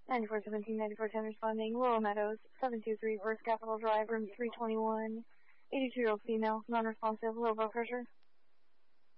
9417, 9410 responding. Laurel Meadows, 723 Earth Capitol Drive, room 321. 82-year-old female, non-responsive, low blood pressure.